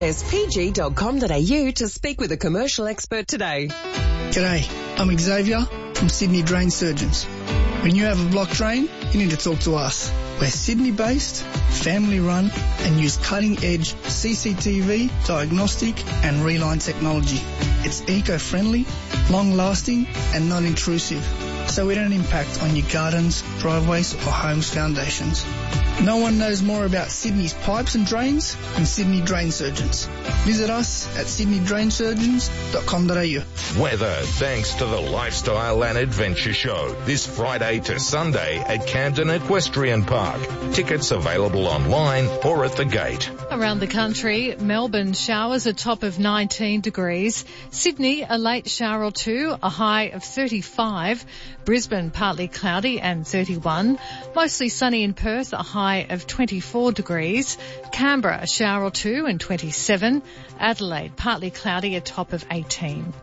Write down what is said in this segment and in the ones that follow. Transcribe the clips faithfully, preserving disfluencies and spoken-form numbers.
There's p g dot com dot a u to speak with a commercial expert today. G'day, I'm Xavier from Sydney Drain Surgeons. When you have a blocked drain, you need to talk to us. We're Sydney-based, family-run, and use cutting-edge C C T V, diagnostic, and reline technology. It's eco-friendly, long-lasting, and non-intrusive, so we don't impact on your gardens, driveways, or home's foundations. No one knows more about Sydney's pipes and drains than Sydney Drain Surgeons. Visit us at sydney drain surgeons dot com dot a u. Weather thanks to the Lifestyle and Adventure Show this Friday to Sunday at Camden Equestrian Park. Tickets available online or at the gate. Around the country, Melbourne showers a top of nineteen degrees. Sydney a late shower or two, a high of thirty-five. Brisbane partly cloudy and thirty-one. Mostly sunny in Perth, a high of twenty-four degrees. Canberra a shower or two and twenty-seven. Adelaide partly cloudy, a top of eighteen.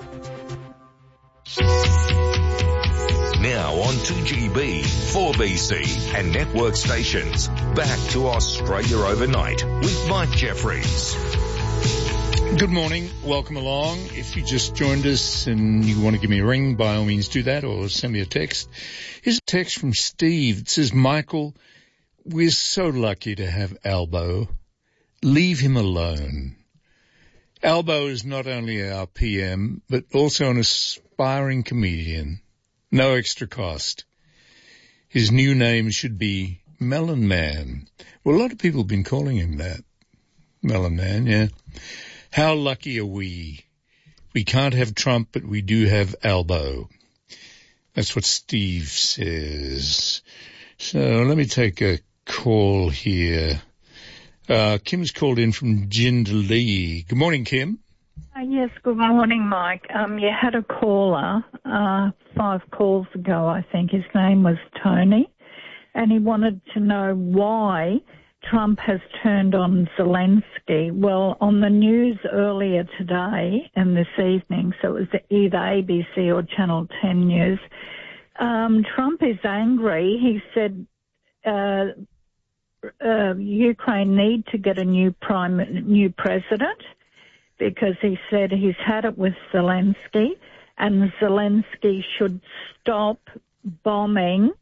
Now on two G B, four B C and network stations. Back to Australia Overnight with Mike Jeffries. Good morning. Welcome along. If you just joined us and you want to give me a ring, by all means do that or send me a text. Here's a text from Steve. It says, Michael, we're so lucky to have Albo. Leave him alone. Albo is not only our P M, but also an aspiring comedian. No extra cost. His new name should be Melon Man. Well, a lot of people have been calling him that. Melon Man, yeah. How lucky are we? We can't have Trump, but we do have Albo. That's what Steve says. So let me take a call here. Uh, Kim's called in from Jindalee. Good morning, Kim. Uh, yes, good morning, Mike. Um, you had a caller uh, five calls ago, I think. His name was Tony, and he wanted to know why Trump has turned on Zelensky. Well, on the news earlier today and this evening, so it was either A B C or Channel ten News, um, Trump is angry. He said uh, uh, Ukraine need to get a new prime, new president, because he said he's had it with Zelensky, and Zelensky should stop bombing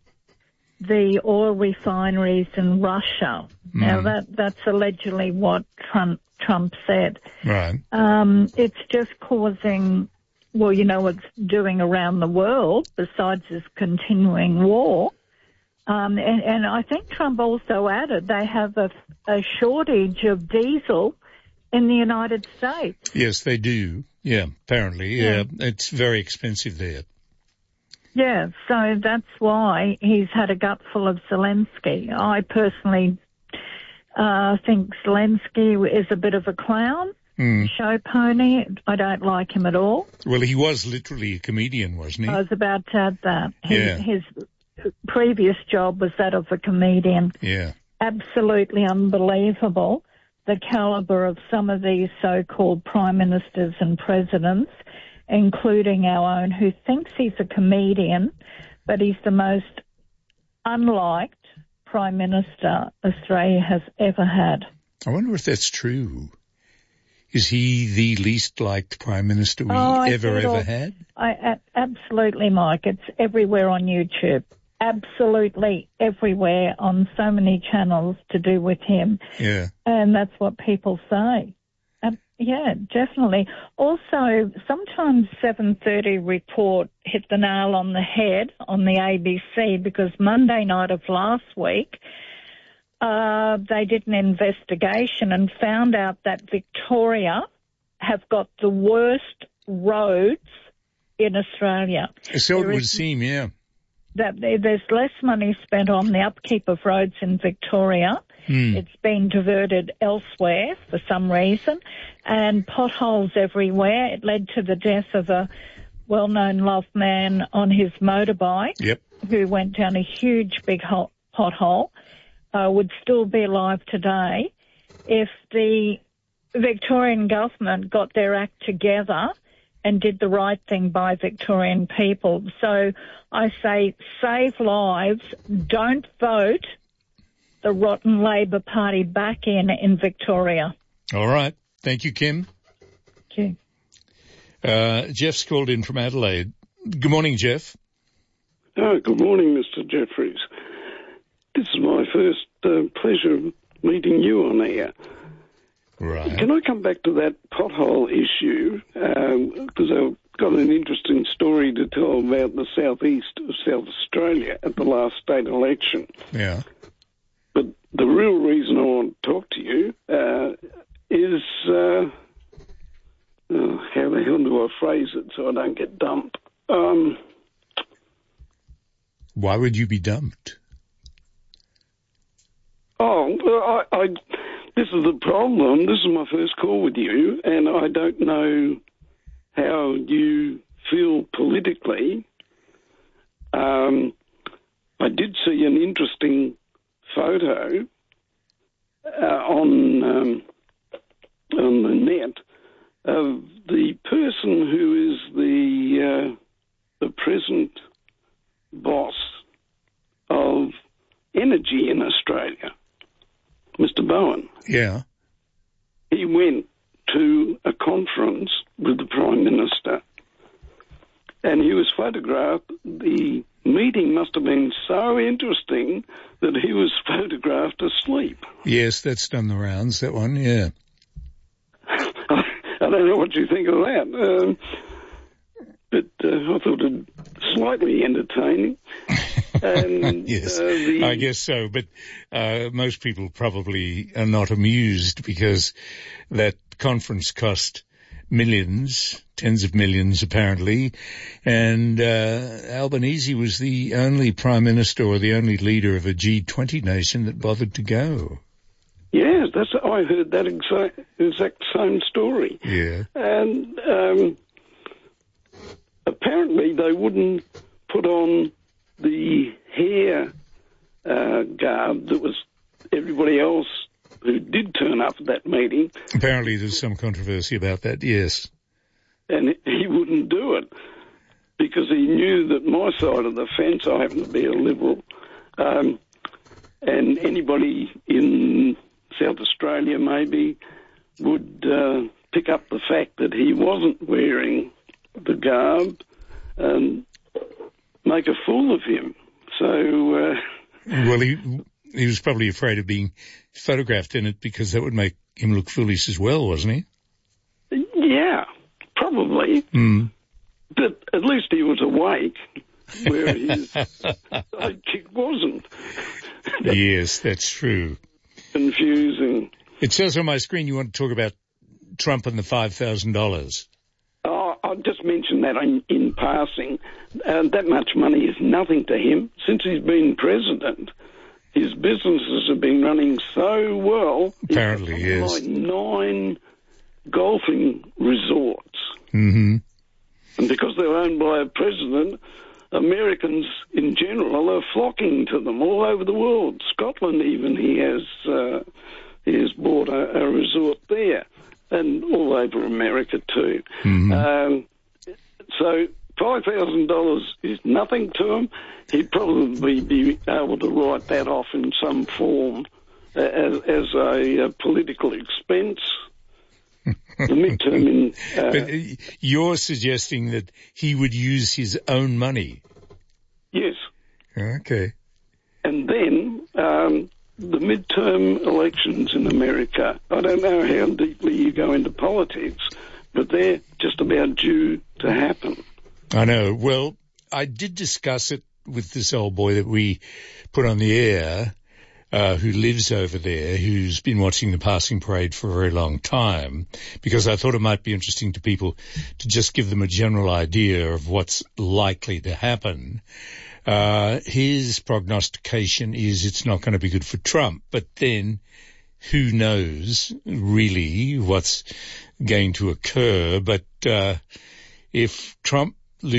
the oil refineries in Russia. Mm. Now, that that's allegedly what Trump Trump said. Right. Um, it's just causing, well, you know, it's doing around the world, besides this continuing war. Um, and, and I think Trump also added they have a, a shortage of diesel in the United States. Yes, they do. Yeah, apparently. Yeah, yeah. It's very expensive there. Yeah, so that's why he's had a gutful of Zelensky. I personally uh, think Zelensky is a bit of a clown, mm. show pony. I don't like him at all. Well, he was literally a comedian, wasn't he? I was about to add that. His, yeah. his previous job was that of a comedian. Yeah. Absolutely unbelievable, the caliber of some of these so-called prime ministers and presidents, including our own, who thinks he's a comedian, but he's the most unliked prime minister Australia has ever had. I wonder if that's true. Is he the least liked prime minister we oh, ever, ever all, had? I, a, absolutely, Mike. It's everywhere on YouTube. Absolutely everywhere on so many channels to do with him. Yeah. And that's what people say. Uh, yeah, definitely. Also, sometimes seven thirty report hit the nail on the head on the A B C, because Monday night of last week, uh, they did an investigation and found out that Victoria have got the worst roads in Australia. So it would seem, yeah. That there's less money spent on the upkeep of roads in Victoria. Mm. It's been diverted elsewhere for some reason, and potholes everywhere. It led to the death of a well-known loved man on his motorbike, yep. who went down a huge big hot, pothole, uh, would still be alive today if the Victorian government got their act together and did the right thing by Victorian people. So I say save lives, don't vote the rotten Labor Party back in in Victoria. All right. Thank you, Kim. Okay. Uh, Jeff's called in from Adelaide. Good morning, Jeff. Oh, good morning, Mister Jeffries. This is my first uh, pleasure of meeting you on air. Right. Can I come back to that pothole issue? Because um, I've got an interesting story to tell about the southeast of South Australia at the last state election. Yeah. But the real reason I want to talk to you uh, is, uh, uh, how the hell do I phrase it so I don't get dumped? Um, Why would you be dumped? Oh, well, I, I, this is the problem. This is my first call with you, and I don't know how you feel politically. Um, I did see an interesting photo uh, on um, on the net of the person who is the uh, the present boss of energy in Australia, Mister Bowen. Yeah. He went to a conference with the Prime Minister and he was photographed. The meeting must have been so interesting that he was photographed asleep. Yes, that's done the rounds, that one, yeah. I don't know what you think of that. Um, but uh, I thought it slightly entertaining. And, yes, uh, the... I guess so. But uh, most people probably are not amused because that conference cost millions, tens of millions apparently, and uh, Albanese was the only prime minister or the only leader of a G twenty nation that bothered to go. Yes, that's I heard that exact, exact same story. Yeah. And um, apparently they wouldn't put on the hair uh, garb that was everybody else who did turn up at that meeting. Apparently there's some controversy about that, yes. And he wouldn't do it because he knew that my side of the fence, I happen to be a Liberal, um, and anybody in South Australia maybe would uh, pick up the fact that he wasn't wearing the garb and make a fool of him. So... Uh, well, he he was probably afraid of being photographed in it because that would make him look foolish as well, wasn't he? Yeah, probably. Mm. But at least he was awake, where his sidekick wasn't. Yes, that's true. Confusing. It says on my screen you want to talk about Trump and the five thousand dollars. Oh, I'll just mention that in, in passing. Uh, that much money is nothing to him. Since he's been president, his businesses have been running so well. Apparently, yes. Like nine golfing resorts. Mm-hmm. And because they're owned by a president, Americans in general are flocking to them all over the world. Scotland even, he has, uh, he has bought a, a resort there. And all over America too. Mm-hmm. Um, so five thousand dollars is nothing to him. He'd probably be able to write that off in some form as, as a, a political expense. The midterm in... Uh, but you're suggesting that he would use his own money? Yes. Okay. And then... Um, the midterm elections in America, I don't know how deeply you go into politics, but they're just about due to happen. I know. Well, I did discuss it with this old boy that we put on the air, uh, who lives over there, who's been watching the passing parade for a very long time, because I thought it might be interesting to people to just give them a general idea of what's likely to happen. Uh, his prognostication is it's not going to be good for Trump, but then who knows really what's going to occur. But uh, if Trump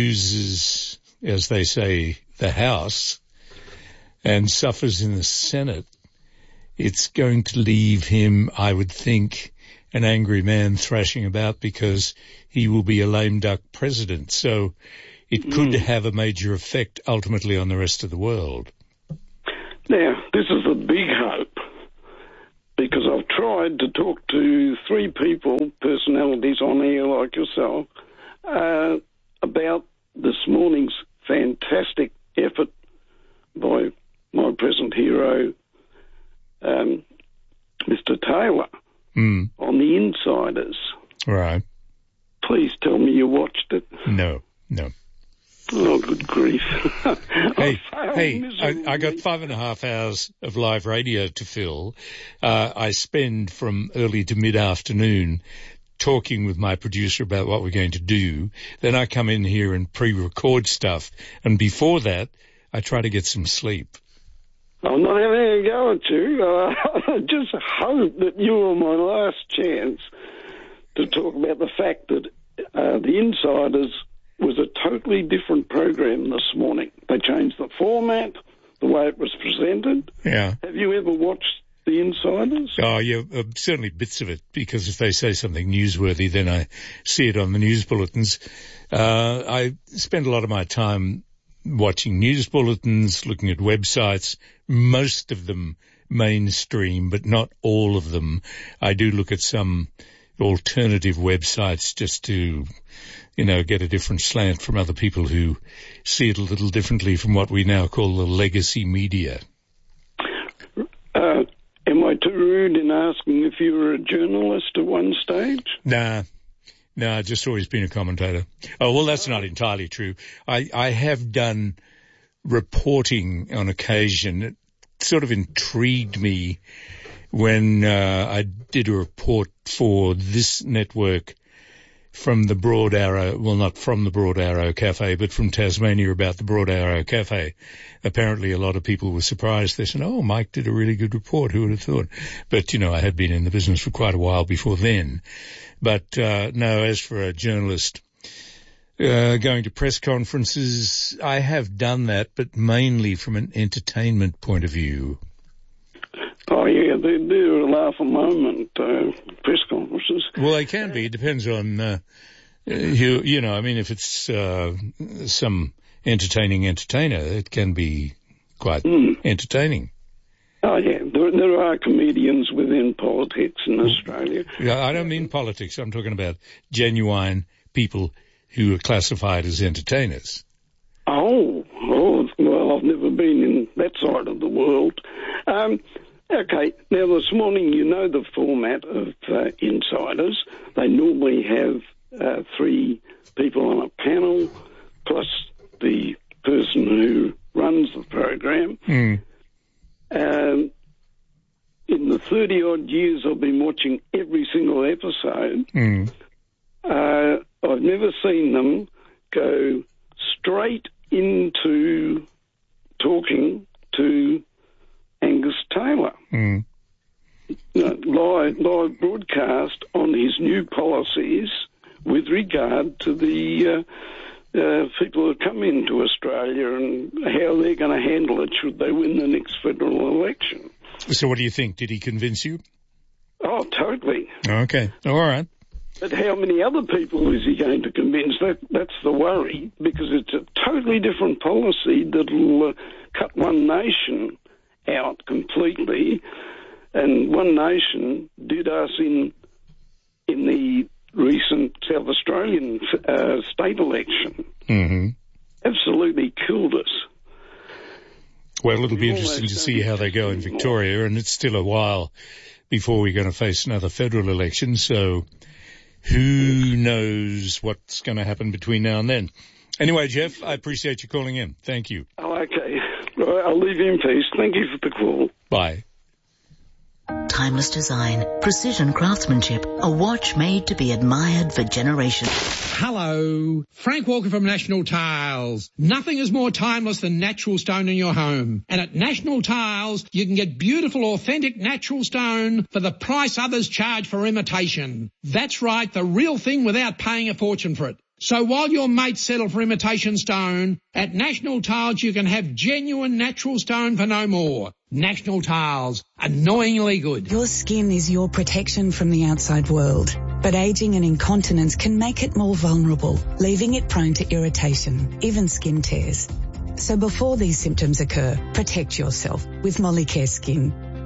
loses, as they say, the House and suffers in the Senate, it's going to leave him, I would think, an angry man thrashing about because he will be a lame duck president. So it could mm. have a major effect ultimately on the rest of the world. Now, this is a big hope, because I've tried to talk to three people, personalities on air like yourself, uh, about this morning's fantastic effort by my present hero, um, Mister Taylor, mm. on the Insiders. Right. Please tell me you watched it. No, no. Oh, good grief. Hey, hey, I, I got five and a half hours of live radio to fill. Uh, I spend from early to mid-afternoon talking with my producer about what we're going to do. Then I come in here and pre-record stuff. And before that, I try to get some sleep. I'm not having a go at you. Uh, I just hope that you are my last chance to talk about the fact that uh, the Insiders was a totally different program this morning. They changed the format, the way it was presented. Yeah. Have you ever watched the Insiders? Oh, yeah, uh, certainly bits of it, because if they say something newsworthy, then I see it on the news bulletins. Uh, I spend a lot of my time watching news bulletins, looking at websites, most of them mainstream, but not all of them. I do look at some alternative websites just to, you know, get a different slant from other people who see it a little differently from what we now call the legacy media. Uh, am I too rude in asking if you were a journalist at one stage? Nah. No, I've just always been a commentator. Oh, well, that's not entirely true. I, I have done reporting on occasion. It sort of intrigued me when uh, I did a report for this network from the Broad Arrow, well, not from the Broad Arrow Cafe, but from Tasmania about the Broad Arrow Cafe. Apparently a lot of people were surprised. They said, oh, Mike did a really good report. Who would have thought? But, you know, I had been in the business for quite a while before then. But, uh, no, as for a journalist, uh, going to press conferences, I have done that, but mainly from an entertainment point of view. Oh, yeah, they're, they're a laugh a moment, uh, press conferences. Well, they can be. It depends on, uh, you, you know, I mean, if it's uh, some entertaining entertainer, it can be quite mm. entertaining. Oh, yeah, there, there are comedians within politics in Australia. Yeah, I don't mean politics. I'm talking about genuine people who are classified as entertainers. Oh, oh well, I've never been in that side of the world. Um, okay, now this morning, you know the format of uh, Insiders. They normally have uh, three people on a panel, plus the person who runs the program. Mm. Um, in the thirty-odd years I've been watching every single episode, mm. uh, I've never seen them go straight into talking to Angus Taylor. Mm. You know, live, live broadcast on his new policies with regard to the uh, uh, people who come into Australia and how they're going to handle it should they win the next federal election. So what do you think? Did he convince you? Oh, totally. Okay. All right. But how many other people is he going to convince? That That's the worry, because it's a totally different policy that'll uh, cut One Nation out completely. And One Nation did us in in the recent South Australian uh, state election. Mm-hmm. Absolutely killed us. Well, it'll be interesting to see how they go in Victoria, and it's still a while before we're going to face another federal election, so who knows what's going to happen between now and then. Anyway, Jeff, I appreciate you calling in. Thank you. Oh, okay. Right, I'll leave you in peace. Thank you for the call. Bye. Timeless design, precision craftsmanship, a watch made to be admired for generations. Hello, Frank Walker from National Tiles. Nothing is more timeless than natural stone in your home. And at National Tiles, you can get beautiful, authentic natural stone for the price others charge for imitation. That's right, the real thing without paying a fortune for it. So while your mates settle for imitation stone, at National Tiles you can have genuine natural stone for no more. National Tiles, annoyingly good. Your skin is your protection from the outside world, but aging and incontinence can make it more vulnerable, leaving it prone to irritation, even skin tears. So before these symptoms occur, protect yourself with Molicare Skin.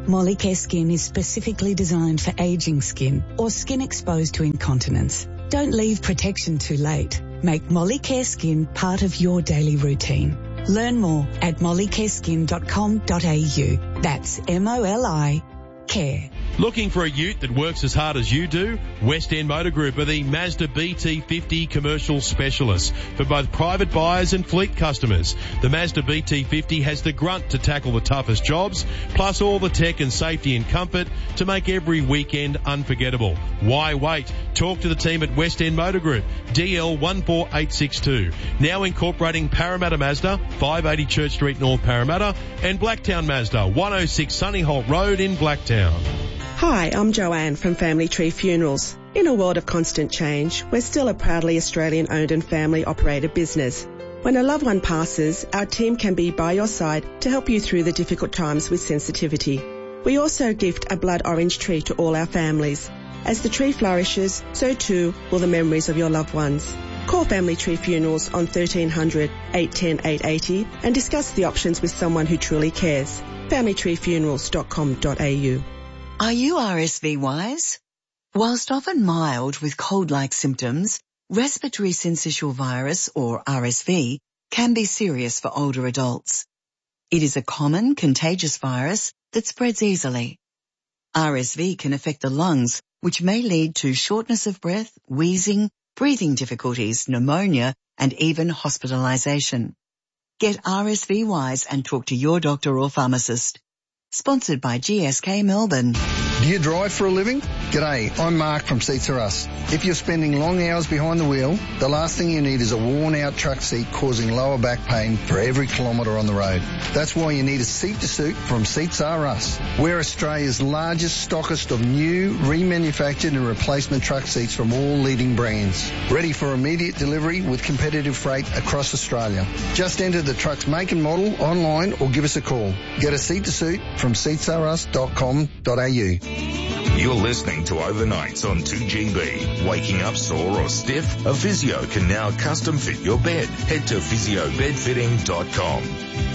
Molicare Skin is specifically designed for aging skin or skin exposed to incontinence. Don't leave protection too late. Make Molicare Skin part of your daily routine. Learn more at molicare skin dot com dot a u. That's M O L I care. Looking for a ute that works as hard as you do? West End Motor Group are the Mazda B T fifty commercial specialists for both private buyers and fleet customers. The Mazda B T fifty has the grunt to tackle the toughest jobs, plus all the tech and safety and comfort to make every weekend unforgettable. Why wait? Talk to the team at West End Motor Group, D L one four eight six two. Now incorporating Parramatta Mazda, five eighty Church Street, North Parramatta, and Blacktown Mazda, one oh six Sunnyholt Road in Blacktown. Hi, I'm Joanne from Family Tree Funerals. In a world of constant change, we're still a proudly Australian-owned and family-operated business. When a loved one passes, our team can be by your side to help you through the difficult times with sensitivity. We also gift a blood orange tree to all our families. As the tree flourishes, so too will the memories of your loved ones. Call Family Tree Funerals on thirteen hundred, eight one zero, eight eight zero and discuss the options with someone who truly cares. family tree funerals dot com dot a u. Are you R S V wise? Whilst often mild with cold-like symptoms, respiratory syncytial virus, or R S V, can be serious for older adults. It is a common contagious virus that spreads easily. R S V can affect the lungs, which may lead to shortness of breath, wheezing, breathing difficulties, pneumonia, and even hospitalisation. Get R S V wise and talk to your doctor or pharmacist. Sponsored by G S K Melbourne. Do you drive for a living? G'day, I'm Mark from Seats R Us. If you're spending long hours behind the wheel, the last thing you need is a worn-out truck seat causing lower back pain for every kilometre on the road. That's why you need a seat-to-suit from Seats R Us. We're Australia's largest stockist of new, remanufactured and replacement truck seats from all leading brands. Ready for immediate delivery with competitive freight across Australia. Just enter the truck's make and model online or give us a call. Get a seat-to-suit from seats r us dot com dot a u. You're listening to Overnights on two G B. Waking up sore or stiff? A physio can now custom fit your bed. Head to physio bed fitting dot com.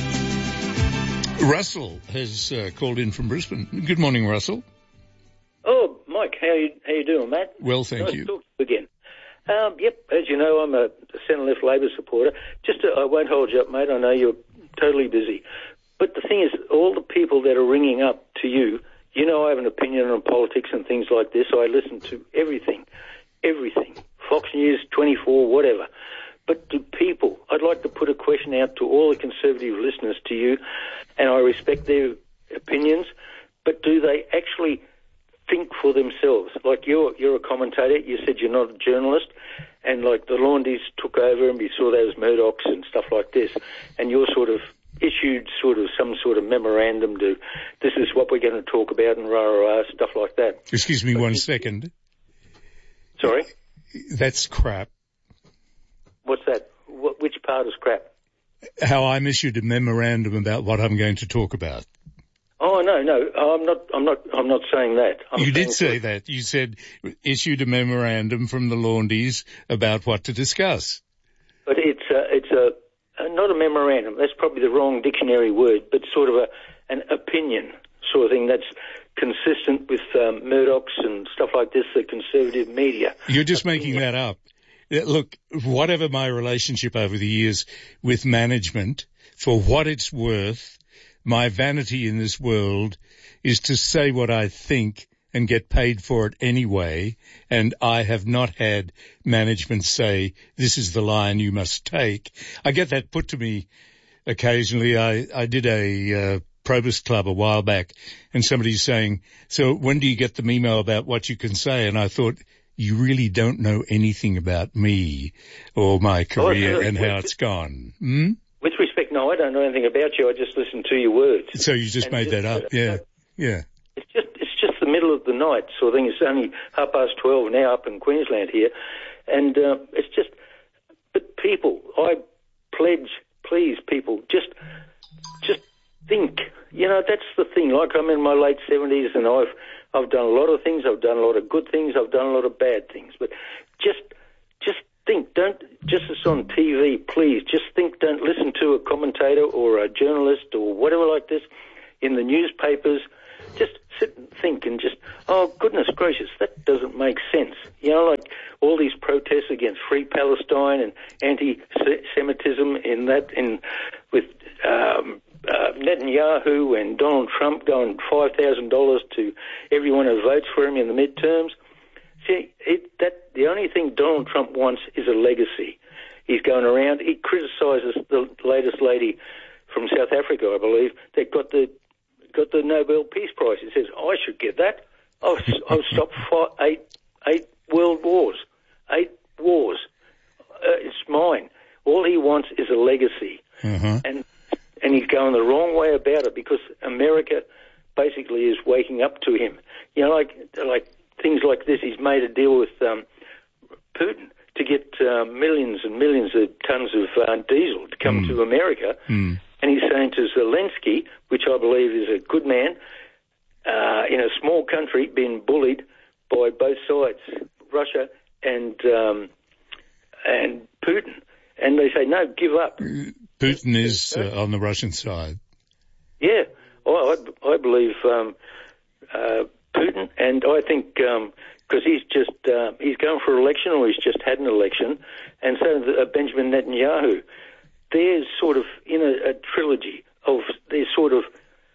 Russell has uh, called in from Brisbane. Good morning, Russell. Oh, Mike, how you how you doing, mate? Well, thank nice you. To talk to you again. Um, yep, as you know, I'm a centre-left Labor supporter. Just to, I won't hold you up, mate. I know you're totally busy. But the thing is, all the people that are ringing up to you, you know I have an opinion on politics and things like this. I listen to everything, everything, Fox News, twenty-four, whatever. But to people, I'd like to put a question out to all the Conservative listeners to you, and I respect their opinions, but do they actually think for themselves? Like you're, you're a commentator, you said you're not a journalist, and like the Laundys took over and we saw those Murdochs and stuff like this, and you're sort of issued sort of some sort of memorandum to this is what we're going to talk about and rah, rah, rah, stuff like that. Excuse me but one second. Sorry? That's crap. What's that? What, which part is crap? How I'm issued a memorandum about what I'm going to talk about. Oh, no, no, I'm not, I'm not, I'm not saying that. I'm you did say that. You said issued a memorandum from the Laundys about what to discuss. But it's a, it's a, Uh, not a memorandum, that's probably the wrong dictionary word, but sort of a, an opinion sort of thing that's consistent with um, Murdochs and stuff like this, the conservative media. You're just opinion. Making that up. Look, whatever my relationship over the years with management, for what it's worth, my vanity in this world is to say what I think and get paid for it anyway, and I have not had management say, this is the line you must take. I get that put to me occasionally. I, I did a uh, Probus Club a while back, and somebody's saying, so when do you get the email about what you can say? And I thought, you really don't know anything about me or my career oh, and how it's gone. Hmm? With respect, no, I don't know anything about you. I just listen to your words. So you just made just, that up, uh, yeah, yeah. It's just the middle of the night sort of thing. It's only half past twelve now up in Queensland here, and uh, it's just, but people, I pledge, please people, just, just think, you know, that's the thing. Like I'm in my late seventies and I've, I've done a lot of things. I've done a lot of good things. I've done a lot of bad things, but just, just think, don't, just as on T V, please, just think, don't listen to a commentator or a journalist or whatever like this in the newspapers. just sit and think and just, oh, goodness gracious, that doesn't make sense. You know, like all these protests against Free Palestine and anti-Semitism in that, in with um, uh, Netanyahu and Donald Trump going five thousand dollars to everyone who votes for him in the midterms. See, it, that the only thing Donald Trump wants is a legacy. He's going around, he criticises the latest lady from South Africa, I believe, that got the got the Nobel Peace Prize. He says, I should get that. I've, I've stopped five, eight, eight world wars. Eight wars. Uh, it's mine. All he wants is a legacy. Mm-hmm. And and he's going the wrong way about it because America basically is waking up to him. You know, like like things like this. He's made a deal with um, Putin to get uh, millions and millions of tons of uh, diesel to come mm. to America. Mm. And he's saying to Zelensky, which I believe is a good man, uh, in a small country being bullied by both sides, Russia and um, and Putin. And they say, no, give up. Putin is uh, on the Russian side. Yeah, well, I, I believe um, uh, Putin, and I think because um, he's just uh, he's going for election, or he's just had an election, and so the, uh, Benjamin Netanyahu, they're sort of in a, a trilogy of they're sort of,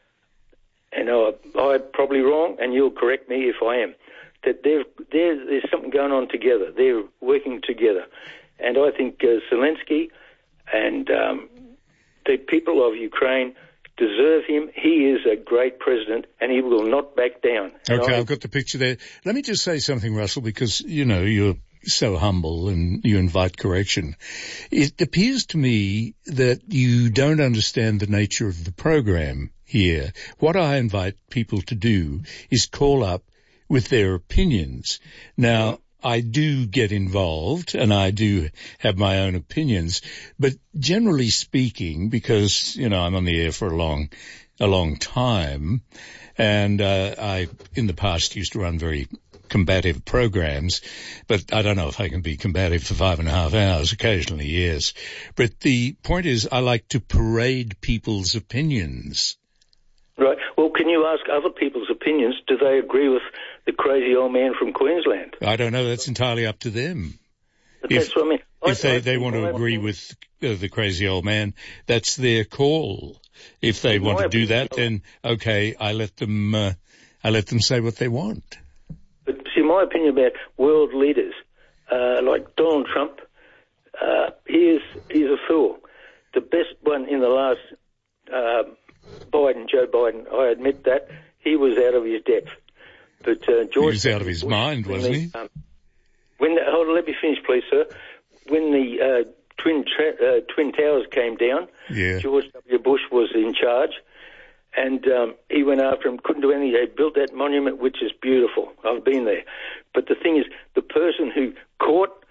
and uh, I'm probably wrong, and you'll correct me if I am, that they're, they're, there's something going on together. They're working together, and I think uh, Zelensky and um, the people of Ukraine deserve him. He is a great president, and he will not back down. Okay, I've got the picture there. Let me just say something, Russell, because, you know, you're so humble and you invite correction. It appears to me that you don't understand the nature of the program here. What I invite people to do is call up with their opinions. Now, I do get involved and I do have my own opinions, but generally speaking, because, you know, I'm on the air for a long, a long time, and uh, I, in the past, used to run very combative programs, but I don't know if I can be combative for five and a half hours. Occasionally, yes. But the point is, I like to parade people's opinions. Right. Well, can you ask other people's opinions? Do they agree with the crazy old man from Queensland? I don't know. That's entirely up to them. But if that's what I mean. if I, they, I they want to agree with uh, the crazy old man, that's their call. If they want to do that, then okay, I let them. Uh, I let them say what they want. But see, my opinion about world leaders, uh, like Donald Trump, uh, he is he's a fool. The best one in the last. Uh, Biden, Joe Biden, I admit that. He was out of his depth. But uh, George... He was out of his Bush, mind, wasn't he? Um, when the, hold on, let me finish, please, sir. When the uh, Twin tra- uh, Twin Towers came down, yeah. George W. Bush was in charge, and um, he went after him, couldn't do anything. They built that monument, which is beautiful. I've been there. But the thing is, the person who caught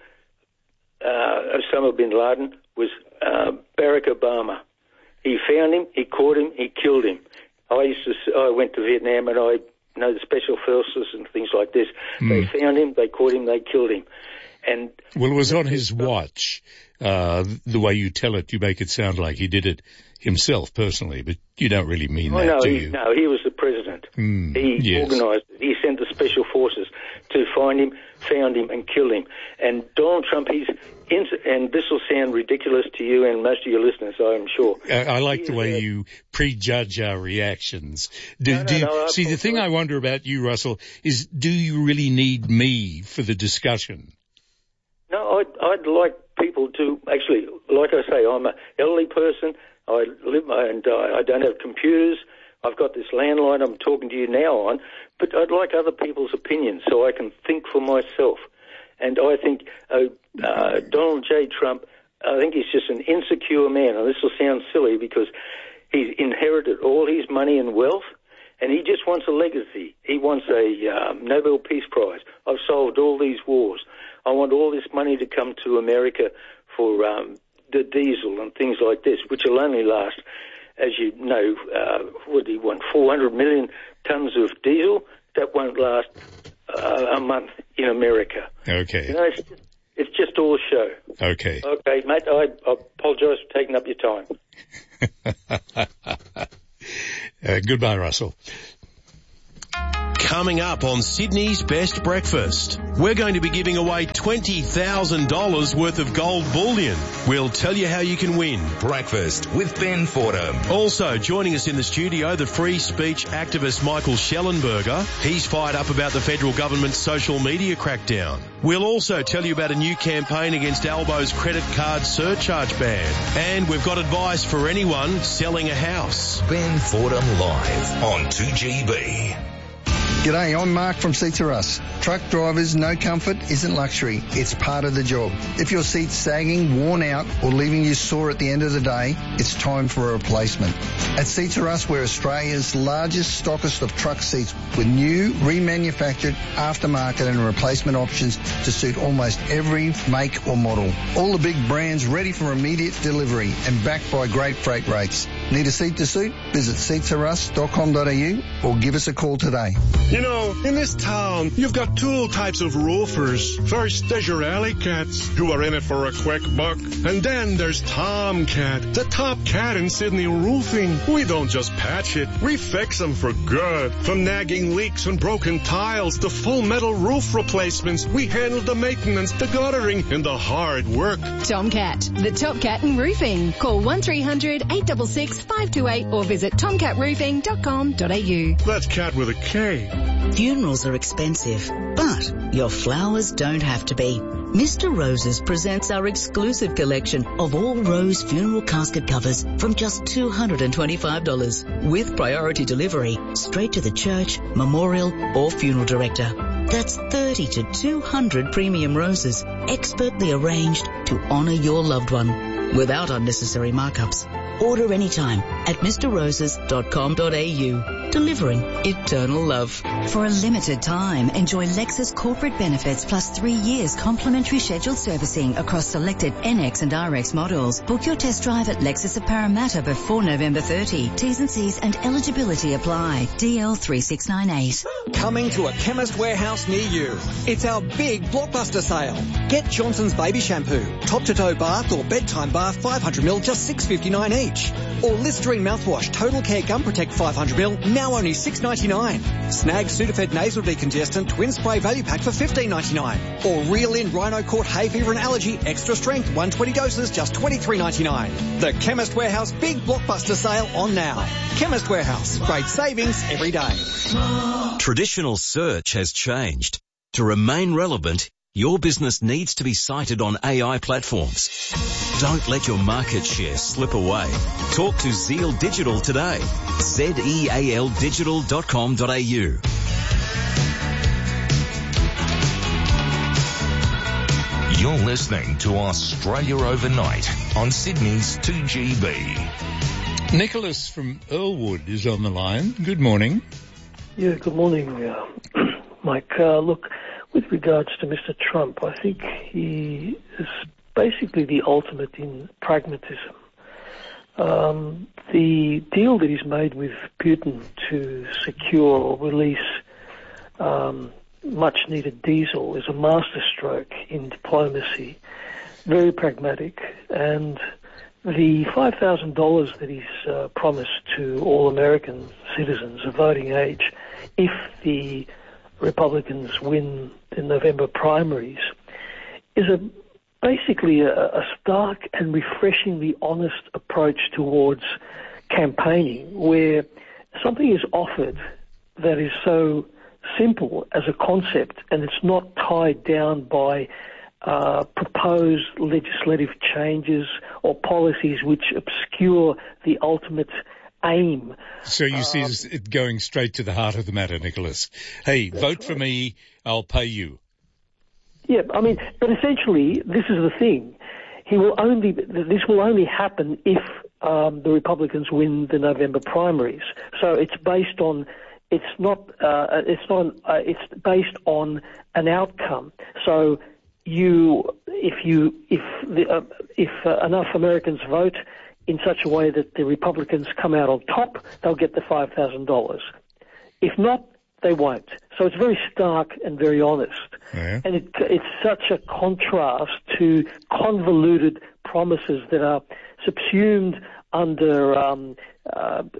uh, Osama bin Laden was uh, Barack Obama. He found him, he caught him, he killed him. I used to, I went to Vietnam and I know the special forces and things like this. Mm. They found him, they caught him, they killed him. And well, it was on his watch. Uh, the way you tell it, you make it sound like he did it himself personally, but you don't really mean oh, that, no, do he, you? No, he was the president. Mm, he yes. organised it. He sent the special forces to find him, found him, and killed him. And Donald Trump, he's, in, and this will sound ridiculous to you and most of your listeners, I'm sure. I, I like he's, the way uh, you prejudge our reactions. Do, no, do no, no, see, the thing I wonder about you, Russell, is do you really need me for the discussion? No, I'd, I'd like people to actually, like I say, I'm an elderly person. I live and uh, I don't have computers. I've got this landline I'm talking to you now on, but I'd like other people's opinions so I can think for myself. And I think uh, uh, Donald J. Trump, I think he's just an insecure man. And this will sound silly because he's inherited all his money and wealth, and he just wants a legacy. He wants a um, Nobel Peace Prize. I've solved all these wars. I want all this money to come to America for um, the diesel and things like this, which will only last, as you know, uh, what do you want, four hundred million tons of diesel? That won't last uh, a month in America. Okay. You know, it's, it's just all show. Okay. Okay, mate, I, I apologise for taking up your time. uh, goodbye, Russell. Coming up on Sydney's Best Breakfast, we're going to be giving away twenty thousand dollars worth of gold bullion. We'll tell you how you can win. Breakfast with Ben Fordham. Also joining us in the studio, the free speech activist Michael Schellenberger. He's fired up about the federal government's social media crackdown. We'll also tell you about a new campaign against Albo's credit card surcharge ban. And we've got advice for anyone selling a house. Ben Fordham live on two G B. G'day, I'm Mark from Seats Are Us. Truck drivers, no comfort isn't luxury. It's part of the job. If your seat's sagging, worn out, or leaving you sore at the end of the day, it's time for a replacement. At Seats Are Us, we're Australia's largest stockist of truck seats with new, remanufactured, aftermarket and replacement options to suit almost every make or model. All the big brands ready for immediate delivery and backed by great freight rates. Need a seat to suit? Visit seats are us dot com dot a u or give us a call today. You know, in this town, you've got two types of roofers. First, there's your alley cats, who are in it for a quick buck. And then there's Tomcat, the top cat in Sydney roofing. We don't just patch it, we fix them for good. From nagging leaks and broken tiles to full metal roof replacements, we handle the maintenance, the guttering, and the hard work. Tomcat, the top cat in roofing. Call one three hundred, eight six six, five two eight or visit tomcat roofing dot com dot a u. That's cat with a K. Funerals are expensive, but your flowers don't have to be. Mister Roses presents our exclusive collection of all rose funeral casket covers from just two hundred twenty-five dollars with priority delivery straight to the church, memorial or funeral director. That's thirty to two hundred premium roses expertly arranged to honour your loved one without unnecessary markups. Order anytime at mister roses dot com dot a u. Delivering eternal love. For a limited time, enjoy Lexus corporate benefits plus three years complimentary scheduled servicing across selected N X and R X models. Book your test drive at Lexus of Parramatta before November thirtieth. T's and C's and eligibility apply. D L three six nine eight. Coming to a Chemist Warehouse near you. It's our big blockbuster sale. Get Johnson's Baby Shampoo, top-to-toe bath or bedtime bath five hundred milliliters, just six dollars fifty-nine each. Or Listerine mouthwash, Total Care Gum Protect five hundred milliliters, now only six dollars ninety-nine. Snag Sudafed Nasal Decongestant Twin Spray Value Pack for fifteen dollars ninety-nine. Or Reel In Rhino Court Hay Fever and Allergy Extra Strength one hundred twenty doses, just twenty-three dollars ninety-nine. The Chemist Warehouse Big Blockbuster Sale on now. Chemist Warehouse, great savings every day. Traditional search has changed. To remain relevant, your business needs to be cited on A I platforms. Don't let your market share slip away. Talk to Zeal Digital today. Z E A L digital dot com dot a u. You're listening to Australia Overnight on Sydney's two G B. Nicholas from Earlwood is on the line. Good morning. Yeah, good morning, uh, Mike. Uh, look, with regards to Mister Trump, I think he is basically the ultimate in pragmatism. Um, the deal that he's made with Putin to secure or release um, much-needed diesel is a masterstroke in diplomacy, very pragmatic, and the five thousand dollars that he's uh, promised to all American citizens of voting age if the Republicans win the November primaries is a basically a, a stark and refreshingly honest approach towards campaigning, where something is offered that is so simple as a concept and it's not tied down by uh, proposed legislative changes or policies which obscure the ultimate aim. So you see it going straight to the heart of the matter, Nicholas. Hey, vote right. for me, I'll pay you. Yeah, I mean, but essentially, this is the thing. He will only, this will only happen if um, the Republicans win the November primaries. So it's based on, it's not, uh, it's not, uh, it's based on an outcome. So you, if you, if the, uh, if uh, enough Americans vote in such a way that the Republicans come out on top, they'll get the five thousand dollars. If not, they won't. So it's very stark and very honest. Yeah. And it, it's such a contrast to convoluted promises that are subsumed under um, uh,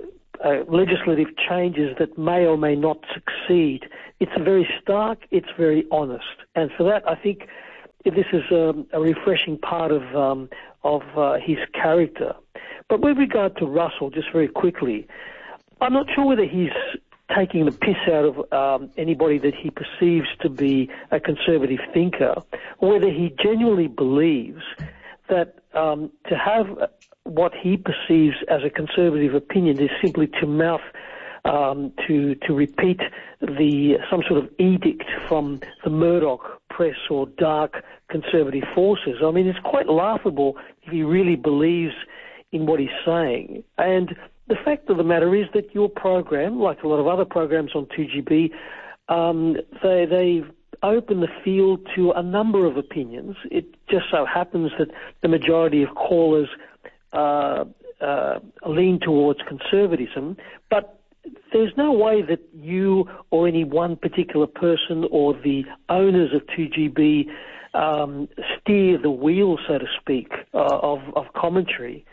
uh, legislative changes that may or may not succeed. It's very stark, it's very honest. And for that, I think this is um, a refreshing part of, um, of uh, his character. But with regard to Russell, just very quickly, I'm not sure whether he's taking the piss out of um, anybody that he perceives to be a conservative thinker, or whether he genuinely believes that um, to have what he perceives as a conservative opinion is simply to mouth, um, to to repeat the some sort of edict from the Murdoch press or dark conservative forces. I mean, it's quite laughable if he really believes in what he's saying. And the fact of the matter is that your program, like a lot of other programs on two G B, um, they, they've opened the field to a number of opinions. It just so happens that the majority of callers uh, uh, lean towards conservatism, but there's no way that you or any one particular person or the owners of two G B um, steer the wheel, so to speak, uh, of, of commentary.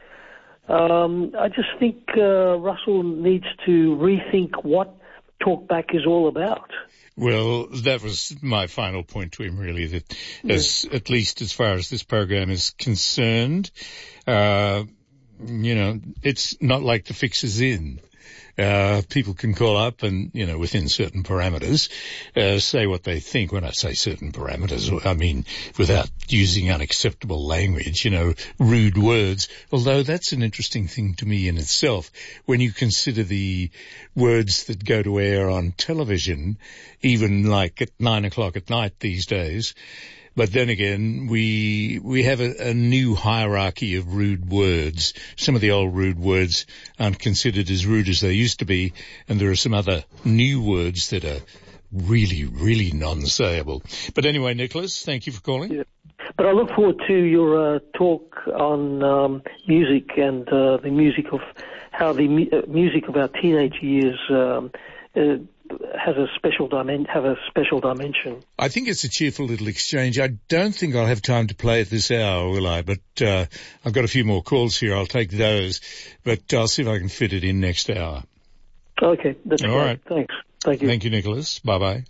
Um, I just think uh, Russell needs to rethink what Talkback is all about. Well, that was my final point to him, really, that as, yeah. at least as far as this program is concerned, uh, you know, it's not like the fix is in. Uh, people can call up and, you know, within certain parameters, uh, say what they think. When I say certain parameters, I mean without using unacceptable language, you know, rude words. Although that's an interesting thing to me in itself. When you consider the words that go to air on television, even like at nine o'clock at night these days, but then again, we we have a, a new hierarchy of rude words. Some of the old rude words aren't considered as rude as they used to be, and there are some other new words that are really, really non-sayable. But anyway, Nicholas, thank you for calling. Yeah. But I look forward to your uh, talk on um, music and uh, the music of how the mu- uh, music of our teenage years um, uh, has a special dimen- have a special dimension. I think it's a cheerful little exchange. I don't think I'll have time to play it this hour, will I? But uh, I've got a few more calls here. I'll take those. But I'll see if I can fit it in next hour. Okay. That's all great. Right. Thanks. Thank you. Thank you, Nicholas. Bye-bye.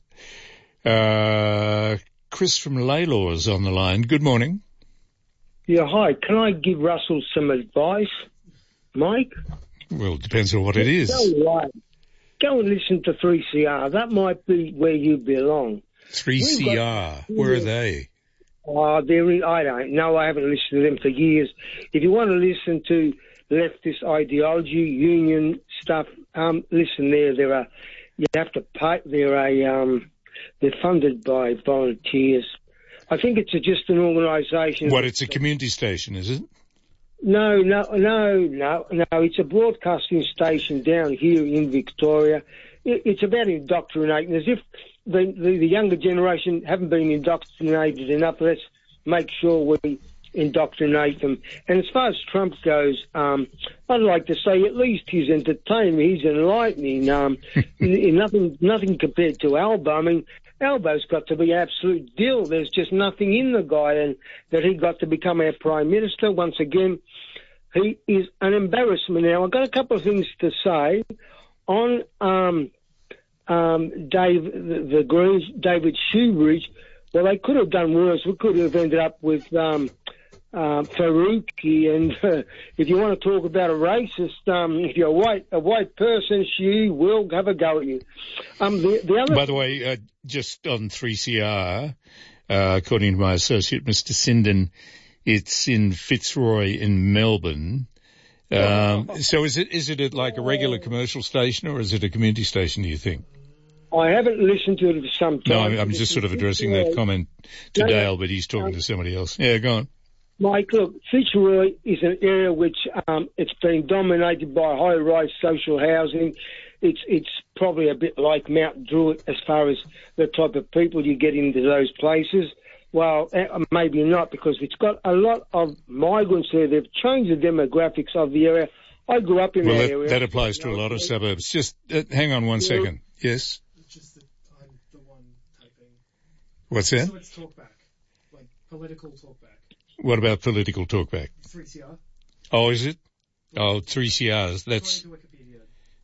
Uh, Chris from Laylaw is on the line. Good morning. Yeah, hi. Can I give Russell some advice, Mike? Well, it depends on what it is. Go right. Go and listen to three C R. That might be where you belong. three C R. Got, where are they? Oh, they're in, I don't know. I haven't listened to them for years. If you want to listen to leftist ideology, union stuff, um, listen there. There are, you have to pay. They're a, um, they're funded by volunteers. I think it's a, just an organisation. What? It's a community station, is it? No, no, no, no, no. It's a broadcasting station down here in Victoria. It's about indoctrinating, as if the, the, the younger generation haven't been indoctrinated enough. Let's make sure we indoctrinate them. And as far as Trump goes, um, I'd like to say at least he's entertaining, he's enlightening. Um, nothing, nothing compared to Albo. I mean, Albo's got to be absolute dill. There's just nothing in the guy, and that he got to become our Prime Minister. Once again, he is an embarrassment. Now, I've got a couple of things to say on um, um, Dave, the, the Greens, David Shoebridge. Well, they could have done worse. We could have ended up with um, uh, Faruqi, and uh, if you want to talk about a racist, um, if you're a white, a white person, she will have a go at you. Um, the, the other. By the way, uh, just on three C R, uh, according to my associate, Mister Sinden, it's in Fitzroy in Melbourne. Um, so is it is it like a regular commercial station, or is it a community station, do you think? I haven't listened to it for some time. No, I'm, I'm just sort of addressing that comment to no, Dale, but he's talking um, to somebody else. Yeah, go on. Mike, look, Fitzroy is an area which um, it's been dominated by high-rise social housing. It's it's probably a bit like Mount Druitt as far as the type of people you get into those places. Well, maybe not, because it's got a lot of migrants there. They've changed the demographics of the area. I grew up in well, that, that area. That applies to a lot of suburbs. Just uh, hang on one yeah. second. Yes? It's just that I'm the one typing. What's that? So it's talkback, like political talkback. What about political talkback? three C R. Oh, is it? Oh, three C Rs. That's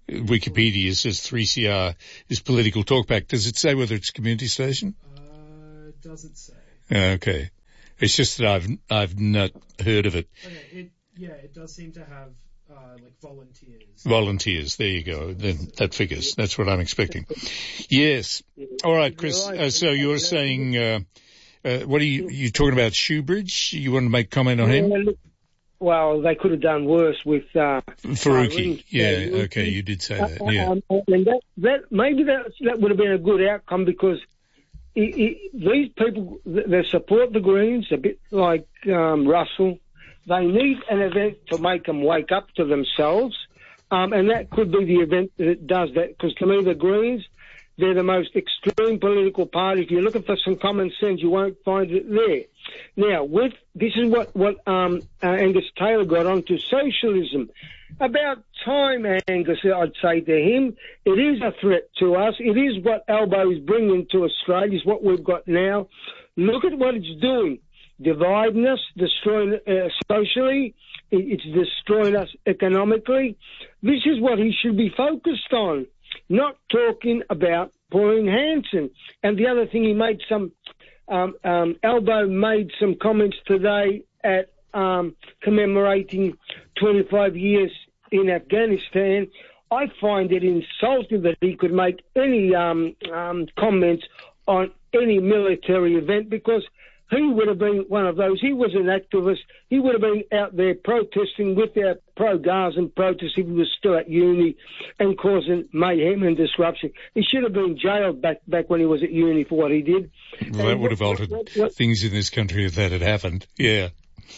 Wikipedia says three C R is political talkback. Does it say whether it's a community station? Uh, it doesn't say. Okay. It's just that I've I've not heard of it. Okay, it, yeah, it does seem to have uh, like volunteers. Volunteers, there you go. Then that figures. That's what I'm expecting. Yes. All right, Chris. Uh, so you're saying, uh, uh, what are you you talking about? Shoebridge? You want to make comment on him? Well, they could have done worse with uh, Faruqi. Yeah. Okay, you did say that. Yeah. Um, and that, that maybe that that would have been a good outcome because. It, it, these people, they support the Greens, a bit like um, Russell. They need an event to make them wake up to themselves, um, and that could be the event that does that, because to me the Greens, they're the most extreme political party. If you're looking for some common sense, you won't find it there. Now, with this is what, what um, uh, Angus Taylor got onto, socialism. About time, Angus, I'd say to him, it is a threat to us. It is what Albo is bringing to Australia, is what we've got now. Look at what it's doing. Dividing us, destroying uh, socially. It's destroying us economically. This is what he should be focused on, not talking about Pauline Hanson. And the other thing, he made some, um, um, Albo made some comments today at um, commemorating twenty-five years in Afghanistan. I find it insulting that he could make any um, um, comments on any military event, because he would have been one of those. He was an activist. He would have been out there protesting with our pro-Gazan protests if he was still at uni and causing mayhem and disruption. He should have been jailed back back when he was at uni for what he did. Well, that would have altered what, what, what, things in this country if that had happened. Yeah.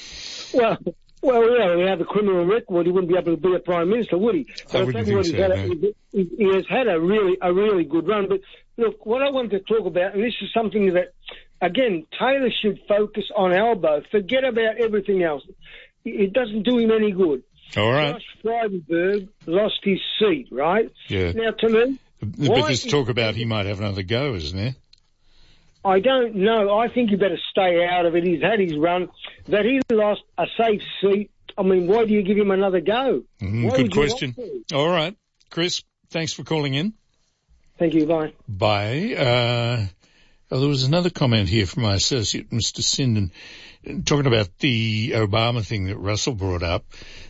Well, well, yeah, we have a criminal record. He wouldn't be able to be a prime minister, would he? I wouldn't think so, no. a, he, he has had a really, a really good run. But look, what I wanted to talk about, and this is something that, again, Taylor should focus on Albo. Forget about everything else. It doesn't do him any good. All right. Josh Frydenberg lost his seat, right? Yeah. Now, to me, but there's talk about he might have another go, isn't there? I don't know. I think you better stay out of it. He's had his run. That he lost a safe seat. I mean, why do you give him another go? Mm, good question. All right. Chris, thanks for calling in. Thank you. Bye. Bye. Uh, oh, there was another comment here from my associate, Mister Sinden, talking about the Obama thing that Russell brought up.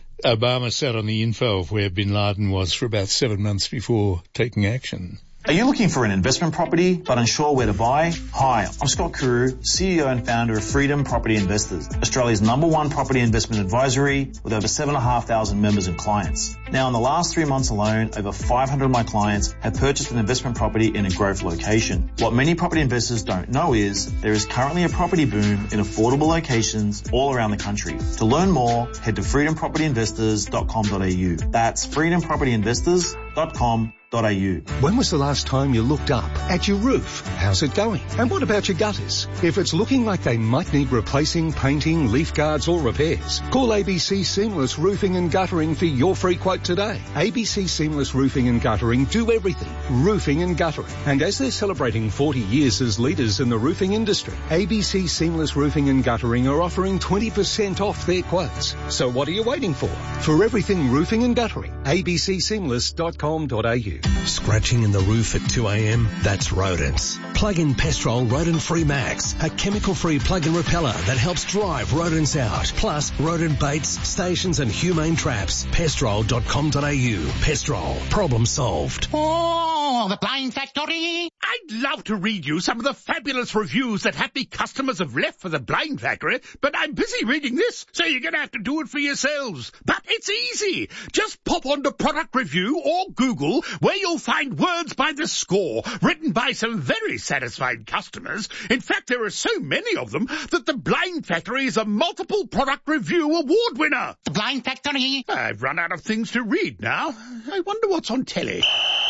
Obama sat on the info of where bin Laden was for about seven months before taking action. Are you looking for an investment property but unsure where to buy? Hi, I'm Scott Kuru, C E O and founder of Freedom Property Investors, Australia's number one property investment advisory with over seven thousand five hundred members and clients. Now, in the last three months alone, over five hundred of my clients have purchased an investment property in a growth location. What many property investors don't know is there is currently a property boom in affordable locations all around the country. To learn more, head to freedom property investors dot com dot a u. That's freedom property investors dot com dot a u. When was the last time you looked up at your roof? How's it going? And what about your gutters? If it's looking like they might need replacing, painting, leaf guards or repairs, call A B C Seamless Roofing and Guttering for your free quote today. A B C Seamless Roofing and Guttering do everything. Roofing and guttering. And as they're celebrating forty years as leaders in the roofing industry, A B C Seamless Roofing and Guttering are offering twenty percent off their quotes. So what are you waiting for? For everything roofing and guttering, A B C seamless dot com dot a u. Scratching in the roof at two a.m? That's rodents. Plug in Pestrol Rodent Free Max, a chemical-free plug-in repeller that helps drive rodents out. Plus, rodent baits, stations and humane traps. Pestrol dot com dot a u. Pestrol. Problem solved. Oh, the Blind Factory. I'd love to read you some of the fabulous reviews that happy customers have left for the Blind Factory, but I'm busy reading this, so you're going to have to do it for yourselves. But it's easy. Just pop onto Product Review or Google, where you'll find words by the score, written by some very satisfied customers. In fact, there are so many of them that the Blind Factory is a multiple Product Review award winner. The Blind Factory. I've run out of things to read now. I wonder what's on telly.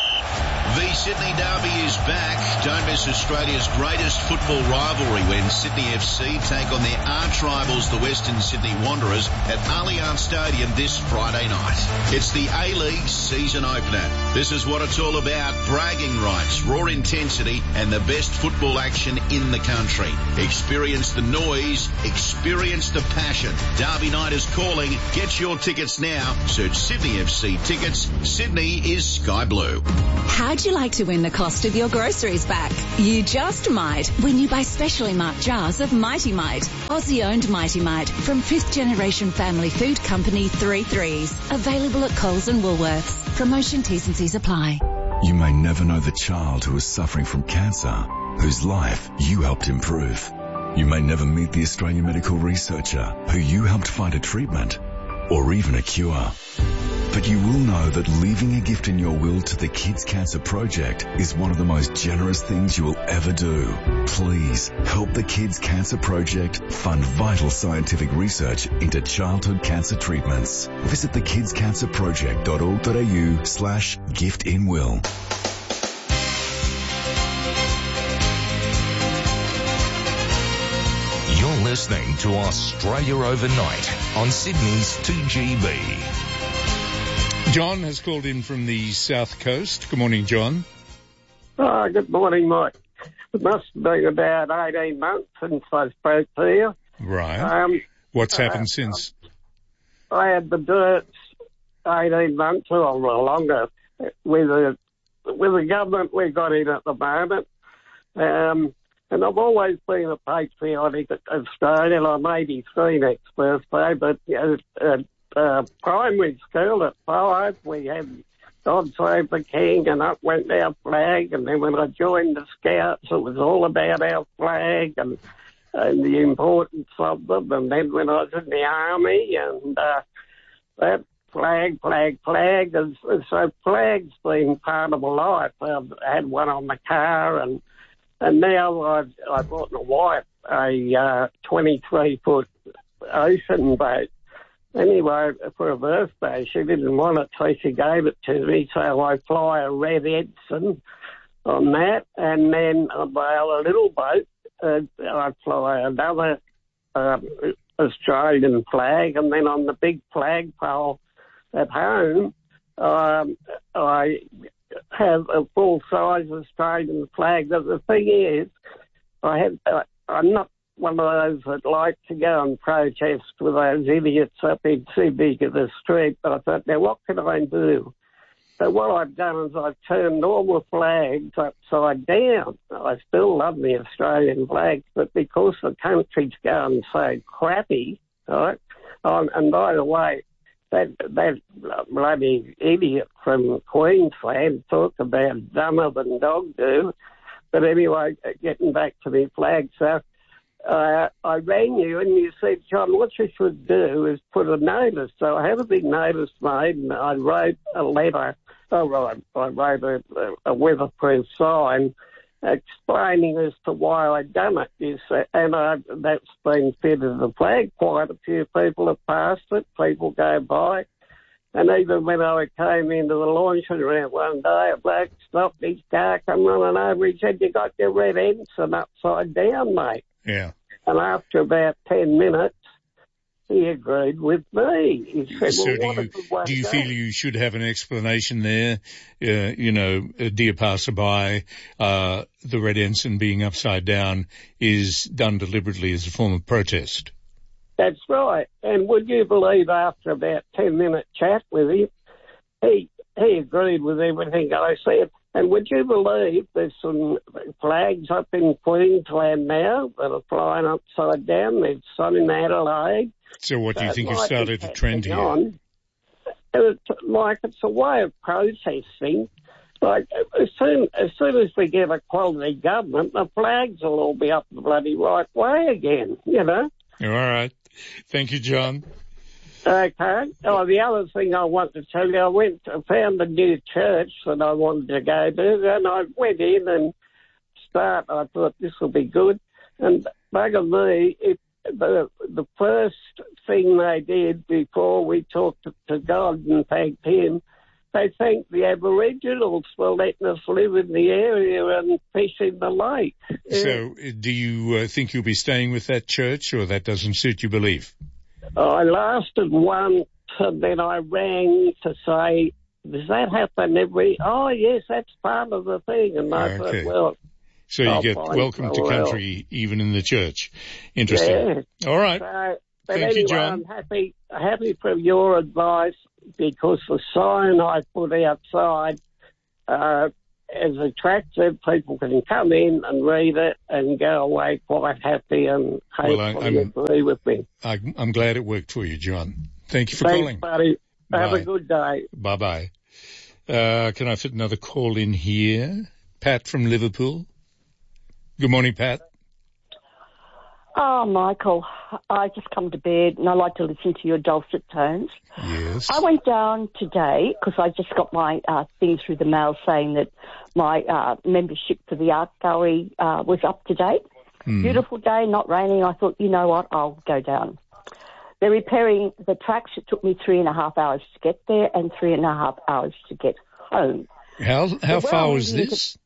The Sydney Derby is back. Don't miss Australia's greatest football rivalry when Sydney F C take on their arch rivals, the Western Sydney Wanderers, at Allianz Stadium this Friday night. It's the A-League season opener. This is what it's all about. Bragging rights, raw intensity, and the best football action in the country. Experience the noise. Experience the passion. Derby night is calling. Get your tickets now. Search Sydney F C tickets. Sydney is sky blue. How'd you like to win the cost of your groceries back? You just might when you buy specially marked jars of Mighty Mite. Aussie-owned Mighty Mite from fifth generation family food company Three Threes. Available at Coles and Woolworths. Promotion T's and C's apply. You may never know the child who is suffering from cancer, whose life you helped improve. You may never meet the Australian medical researcher who you helped find a treatment or even a cure. But you will know that leaving a gift in your will to the Kids Cancer Project is one of the most generous things you will ever do. Please help the Kids Cancer Project fund vital scientific research into childhood cancer treatments. Visit the kids cancer project dot org dot a u slash gift in will. You're listening to Australia Overnight on Sydney's two G B. John has called in from the South Coast. Good morning, John. Oh, good morning, Mike. It must have been about eighteen months since I spoke to you. Right. Um, What's happened uh, since? I had the dirts eighteen months or longer with the, with the government we got in at the moment. Um, and I've always been a patriotic Australian. I'm eighty-three next birthday, but uh, uh, Uh, primary school at five, we had God Save the King, and up went our flag. And then when I joined the Scouts, it was all about our flag and, and the importance of them. And then when I was in the Army, and uh, that flag, flag, flag, is, so flag's been part of my life. I've had one on the car, and and now I've, I bought my wife a uh, twenty-three foot ocean boat. Anyway, for her birthday, she didn't want it, so she gave it to me. So I fly a Red Edson on that, and then on a little boat, uh, I fly another um, Australian flag, and then on the big flagpole at home, um, I have a full-size Australian flag. But the thing is, I have, uh, I'm not one of those that like to go and protest with those idiots up in Sydney to the street, but I thought, now what can I do? So what I've done is I've turned all the flags upside down. I still love the Australian flag, but because the country's going so crappy, right? Oh, and by the way, that that bloody idiot from Queensland talked about dumber than dog do. But anyway, getting back to the flag, so Uh, I rang you and you said, John, what you should do is put a notice. So I had a big notice made, and I wrote a letter. Oh, right, I wrote a, a weatherproof sign explaining as to why I'd done it. You see, and I, that's been fitted to the flag. Quite a few people have passed it. People go by. And even when I came into the launching room one day, a bloke stopped his car, come running over. He said, you got your Red Ensign upside down, mate. Yeah. And after about ten minutes, he agreed with me. He said, so well, do what you, a good way do you to feel go. you should have an explanation there? Uh, you know, uh, dear passerby, uh, the Red Ensign being upside down is done deliberately as a form of protest. That's right. And would you believe after about ten minute chat with him, he he agreed with everything I said. And would you believe there's some flags up in Queensland now that are flying upside down? There's some in Adelaide. So what do you Uh, think has might be started a trend catching here? on. And it's, like, it's a way of protesting. Like, as soon, as soon as we get a quality government, the flags will all be up the bloody right way again, you know? All right. Thank you, John. Okay. Oh, the other thing I want to tell you, I went, I found a new church that I wanted to go to, and I went in and start, I thought this will be good. And bugger me, it, the, the first thing they did before we talked to, to God and thanked him, they thanked the Aboriginals for letting us live in the area and fish in the lake. So do you uh, think you'll be staying with that church, or that doesn't suit your belief? I lasted once, and then I rang to say does that happen every? Oh, yes, that's part of the thing. And I Okay. thought, well, So you I'll get find welcome to somewhere else. country even in the church. Interesting. Yeah. All right. So, but Thank anyway, you, John. I'm happy, happy for your advice because the sign I put outside uh, is attractive. People can come in and read it and go away quite happy and Well, I- hopefully I'm- agree with me. I, I'm glad it worked for you, John. Thank you for Thanks, calling. buddy. Have Bye. a good day. Bye-bye. Uh, can I fit another call in here? Pat from Liverpool. Good morning, Pat. Oh, Michael, I just come to bed and I like to listen to your dulcet tones. Yes. I went down today because I just got my uh, thing through the mail saying that my uh, membership for the art gallery uh, was up to date. Hmm. Beautiful day, not raining. I thought, you know what, I'll go down. They're repairing the tracks. It took me three and a half hours to get there and three and a half hours to get home. How how So far where was I'm living- this?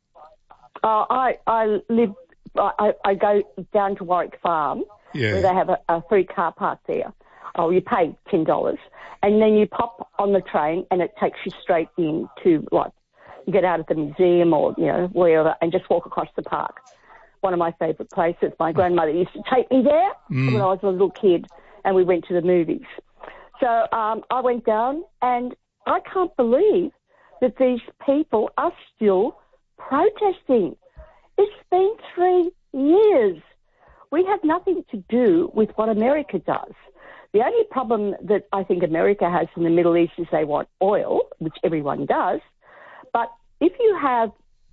Uh, I I live. I, I go down to Warwick Farm, Yeah. where they have a, a free car park there. Oh, you pay ten dollars, and then you pop on the train, and it takes you straight in to like you get out of the museum or you know wherever, and just walk across the park. One of my favourite places. My grandmother used to take me there Mm. when I was a little kid, and we went to the movies. So um, I went down, and I can't believe that these people are still protesting. It's been three years. We have nothing to do with what America does. The only problem that I think America has in the Middle East is they want oil, which everyone does. But if you have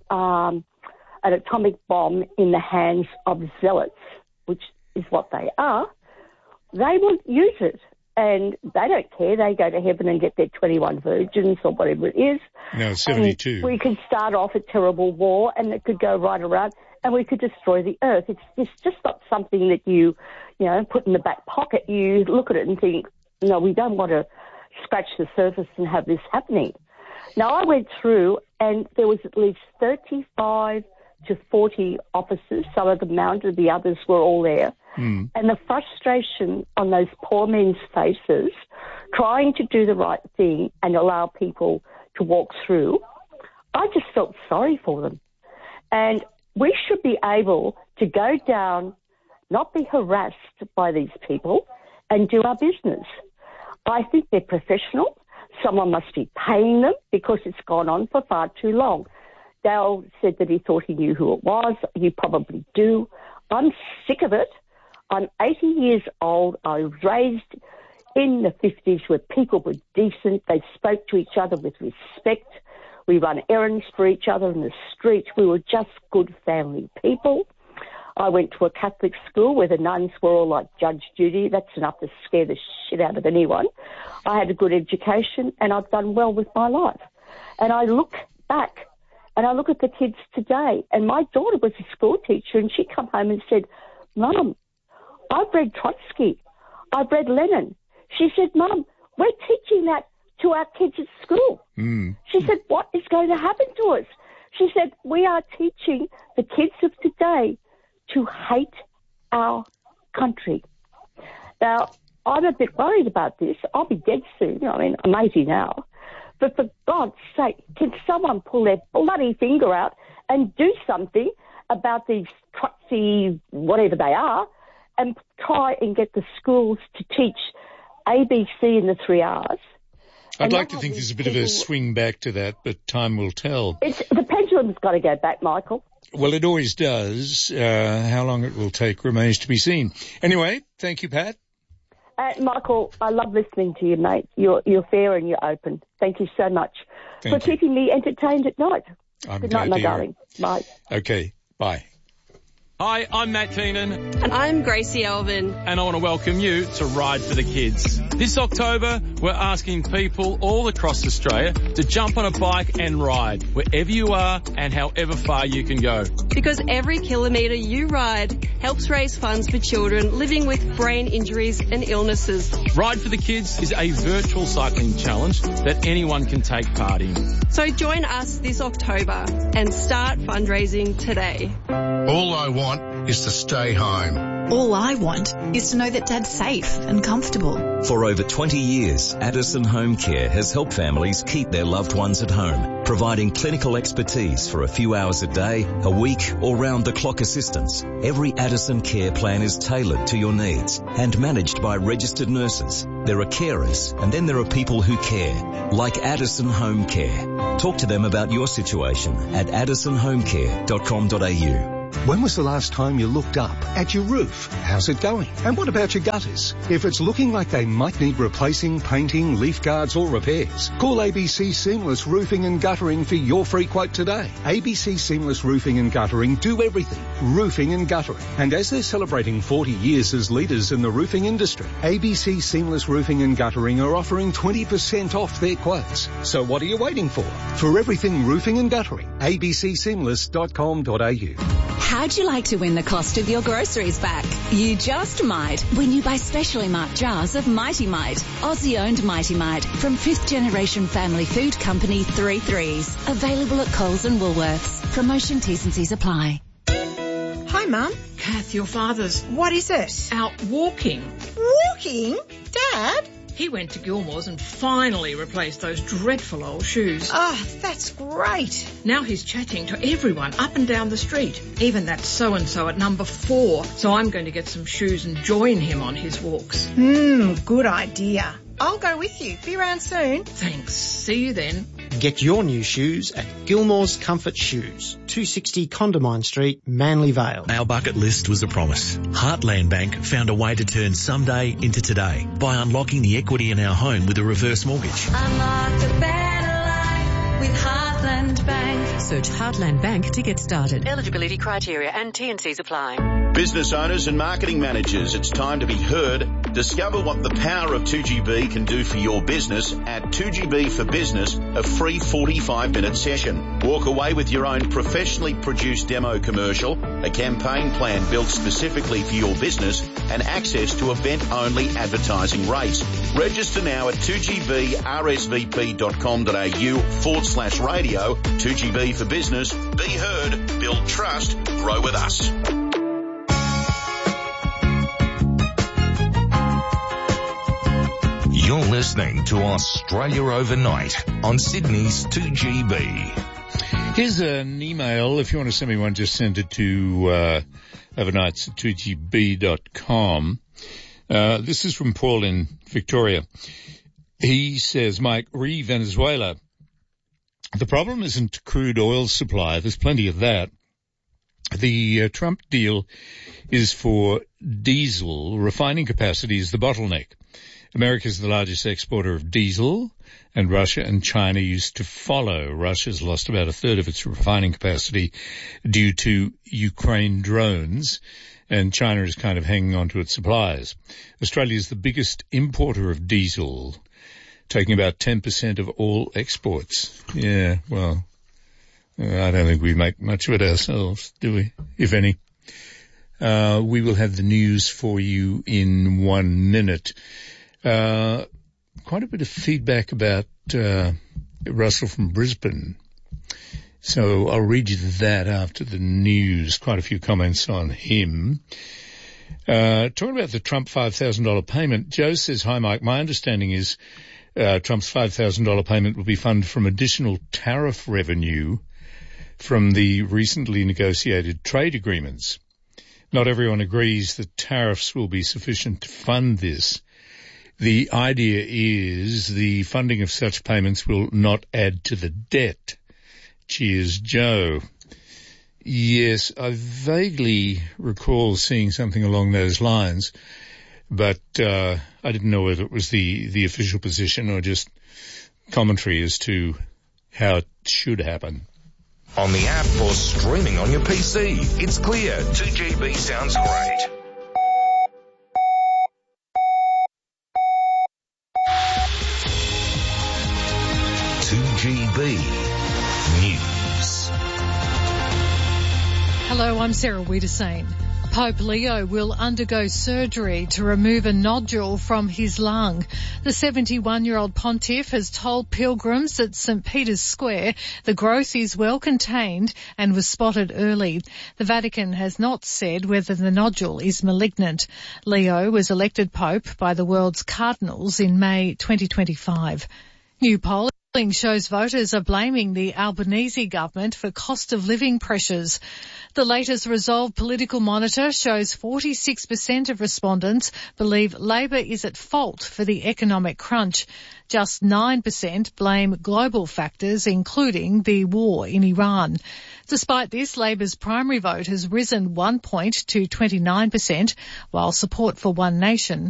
um, an atomic bomb in the hands of zealots, which is what they are, they will use it. And they don't care. They go to heaven and get their twenty-one virgins or whatever it is. No, seventy-two. And we could start off a terrible war and it could go right around and we could destroy the earth. It's, it's just not something that you, you know, put in the back pocket. You look at it and think, no, we don't want to scratch the surface and have this happening. Now, I went through and there was at least thirty-five to forty officers. Some of them mounted, the others were all there. Hmm. And the frustration on those poor men's faces, trying to do the right thing and allow people to walk through, I just felt sorry for them. And we should be able to go down, not be harassed by these people, and do our business. I think they're professional. Someone must be paying them because it's gone on for far too long. Dale said that he thought he knew who it was. You probably do. I'm sick of it. I'm eighty years old. I was raised in the fifties where people were decent. They spoke to each other with respect. We run errands for each other in the street. We were just good family people. I went to a Catholic school where the nuns were all like Judge Judy. That's enough to scare the shit out of anyone. I had a good education and I've done well with my life. And I look back and I look at the kids today, and my daughter was a school teacher and she come home and said, Mum, I've read Trotsky. I've read Lenin. She said, Mum, we're teaching that to our kids at school. Mm. She said, what is going to happen to us? She said, we are teaching the kids of today to hate our country. Now, I'm a bit worried about this. I'll be dead soon. I mean, I'm eighty now. But for God's sake, can someone pull their bloody finger out and do something about these Trotsy, whatever they are, and try and get the schools to teach A B C in the three R's? I'd And like to not think have there's a these bit of a people- swing back to that, but time will tell. It's, the pendulum's got to go back, Michael. Well, it always does. Uh, how long it will take remains to be seen. Anyway, thank you, Pat. Uh, Michael, I love listening to you, mate. You're, you're fair and you're open. Thank you so much Thank for you. keeping me entertained at night. I'm Good glad night, my to hear it. darling. Bye. Okay, bye. Hi, I'm Matt Keenan. And I'm Gracie Elvin. And I want to welcome you to Ride for the Kids. This October, we're asking people all across Australia to jump on a bike and ride wherever you are and however far you can go. Because every kilometre you ride helps raise funds for children living with brain injuries and illnesses. Ride for the Kids is a virtual cycling challenge that anyone can take part in. So join us this October and start fundraising today. All I want is to stay home. All I want is to know that Dad's safe and comfortable. For over twenty years, Addison Home Care has helped families keep their loved ones at home, providing clinical expertise for a few hours a day, a week, or round-the-clock assistance. Every Addison care plan is tailored to your needs and managed by registered nurses. There are carers, and then there are people who care, like Addison Home Care. Talk to them about your situation at addison home care dot com dot a u. When was the last time you looked up at your roof? How's it going? And what about your gutters? If it's looking like they might need replacing, painting, leaf guards or repairs, call A B C Seamless Roofing and Guttering for your free quote today. A B C Seamless Roofing and Guttering do everything. Roofing and guttering. And as they're celebrating forty years as leaders in the roofing industry, A B C Seamless Roofing and Guttering are offering twenty percent off their quotes. So what are you waiting for? For everything roofing and guttering, a b c seamless dot com dot a u. How'd you like to win the cost of your groceries back? You just might when you buy specially marked jars of Mighty Mite, Aussie-owned Mighty Mite from fifth generation family food company Three Threes. Available at Coles and Woolworths. Promotion T's and C's apply. Hi, Mum. Kath, your father's... What is it? Out walking. Walking? Dad? He went to Gilmore's and finally replaced those dreadful old shoes. Oh, that's great. Now he's chatting to everyone up and down the street, even that so-and-so at number four. So I'm going to get some shoes and join him on his walks. Hmm, good idea. I'll go with you. Be around soon. Thanks. See you then. Get your new shoes at Gilmore's Comfort Shoes, two sixty Condamine Street, Manly Vale. Our bucket list was a promise. Heartland Bank found a way to turn someday into today by unlocking the equity in our home with a reverse mortgage. Unlock the better life with Heartland Bank. Search Heartland Bank to get started. Eligibility criteria and T and C's apply. Business owners and marketing managers, it's time to be heard. Discover what the power of two G B can do for your business at two G B for Business, a free forty-five minute session. Walk away with your own professionally produced demo commercial, a campaign plan built specifically for your business, and access to event-only advertising rates. Register now at two g b r s v p dot com dot a u forward slash radio. two G B for Business. Be heard, build trust, grow with us. You're listening to Australia Overnight on Sydney's two G B. Here's an email. If you want to send me one, just send it to uh, overnights at two g b dot com. Uh, this is from Paul in Victoria. He says, Mike, re Venezuela. The problem isn't crude oil supply. There's plenty of that. The uh, Trump deal is for diesel. Refining capacity is the bottleneck. America is the largest exporter of diesel, and Russia and China used to follow. Russia's lost about a third of its refining capacity due to Ukraine drones, and China is kind of hanging on to its supplies. Australia is the biggest importer of diesel, taking about ten percent of all exports. Yeah, well, I don't think we make much of it ourselves, do we, if any? Uh, we will have the news for you in one minute. Uh, quite a bit of feedback about, uh, Russell from Brisbane. So I'll read you that after the news. Quite a few comments on him. Uh, talking about the Trump five thousand dollars payment, Joe says, hi Mike, my understanding is, uh, Trump's five thousand dollars payment will be funded from additional tariff revenue from the recently negotiated trade agreements. Not everyone agrees that tariffs will be sufficient to fund this. The idea is the funding of such payments will not add to the debt. Cheers, Joe. Yes, I vaguely recall seeing something along those lines, but uh, I didn't know whether it was the, the official position or just commentary as to how it should happen. On the app or streaming on your P C, it's clear two G B sounds great. two G B News. Hello, I'm Sarah Wiedersane. Pope Leo will undergo surgery to remove a nodule from his lung. The seventy-one-year-old pontiff has told pilgrims at St Peter's Square the growth is well contained and was spotted early. The Vatican has not said whether the nodule is malignant. Leo was elected Pope by the world's cardinals in May twenty twenty-five. New polling shows voters are blaming the Albanese government for cost of living pressures. The latest Resolve Political Monitor shows forty-six percent of respondents believe Labor is at fault for the economic crunch. Just nine percent blame global factors, including the war in Iran. Despite this, Labor's primary vote has risen one point to twenty-nine percent, while support for One Nation